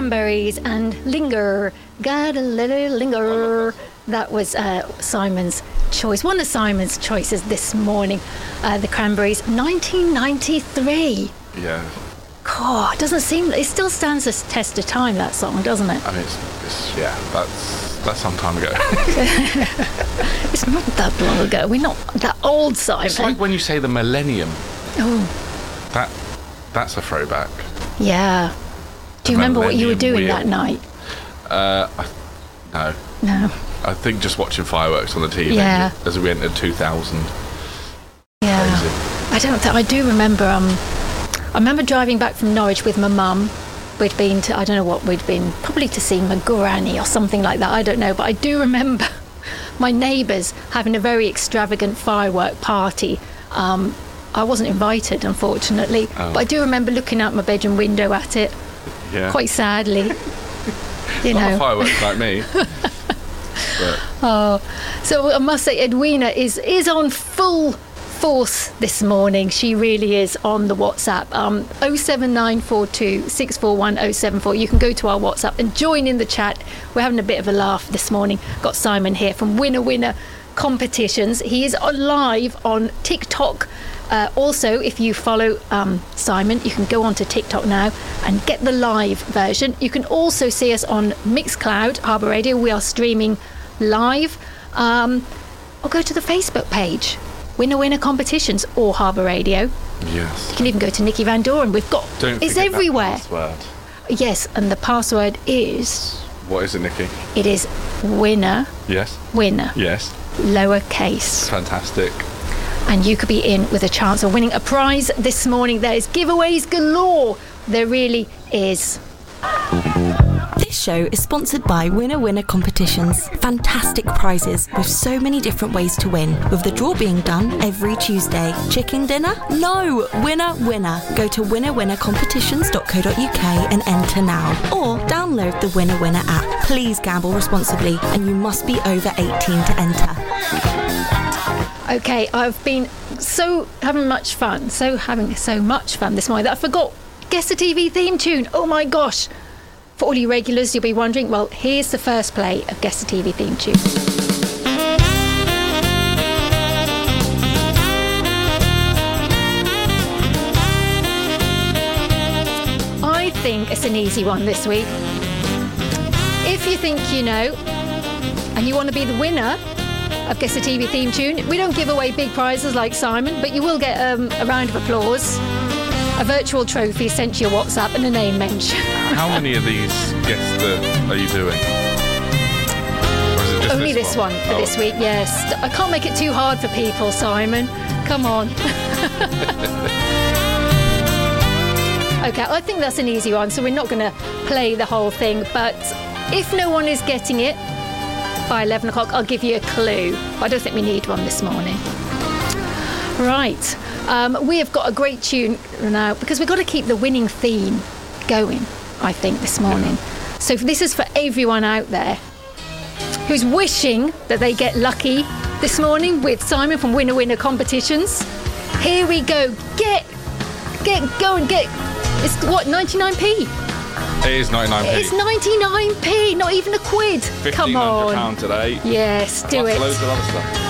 Cranberries and Linger. Gotta let it linger. That was Simon's choice. One of Simon's choices this morning. The Cranberries, 1993. Yeah. God, it doesn't seem... It still stands the test of time, that song, doesn't it? I mean, that's some time ago. It's not that long ago. We're not that old, Simon. It's like when you say the millennium. Oh. That's a throwback. Yeah. Do you remember what you were doing that night? No. No. I think just watching fireworks on the TV as we entered 2000. Yeah. Crazy. I do remember... I remember driving back from Norwich with my mum. We'd been to, I don't know what we'd been, probably to see my granny or something like that, I don't know. But I do remember my neighbours having a very extravagant firework party. I wasn't invited, unfortunately. Oh. But I do remember looking out my bedroom window at it, quite sadly. Not a fireworks like me. But. Oh, so I must say Edwina is on full force this morning. She really is on the WhatsApp. 07942 641 074. You can go to our WhatsApp and join in the chat. We're having a bit of a laugh this morning. Got Simon here from Winner Competitions. He is live on TikTok. Also, if you follow Simon, you can go on to TikTok now and get the live version. You can also see us on Mixcloud, Harbour Radio. We are streaming live. Or go to the Facebook page, Winner Competitions or Harbour Radio. Yes. You can even go to Nikki Van Doren. We've got... It's everywhere. Password. Yes, and the password is... What is it, Nikki? It is Winner. Yes. Winner. Yes. Lowercase. Fantastic. And you could be in with a chance of winning a prize this morning. There is giveaways galore. There really is. This show is sponsored by Winner Competitions. Fantastic prizes with so many different ways to win, with the draw being done every Tuesday. Chicken dinner? No! Winner. Go to winnercompetitions.co.uk and enter now. Or download the Winner app. Please gamble responsibly and you must be over 18 to enter. Okay, I've been having so much fun this morning that I forgot. Guess the TV theme tune. Oh my gosh. For all you regulars, you'll be wondering, well, here's the first play of Guess the TV theme tune. I think it's an easy one this week. If you think you know, and you want to be the winner of Guess the TV theme tune, we don't give away big prizes like Simon, but you will get a round of applause, a virtual trophy sent to your WhatsApp, and a name mention. How many of these guests are you doing? Or is it just Only this one for this week, yes. I can't make it too hard for people, Simon. Come on. Okay, I think that's an easy one, so we're not going to play the whole thing, but if no one is getting it by 11 o'clock, I'll give you a clue. But I don't think we need one this morning. Right. We have got a great tune now because we've got to keep the winning theme going, I think, this morning. Yeah. So this is for everyone out there who's wishing that they get lucky this morning with Simon from Winner Competitions. Here we go. Get going. It's what, 99p? It is 99p. It's 99p, not even a quid. Come on. £1,500 today. Yes, do it. Loads of other stuff.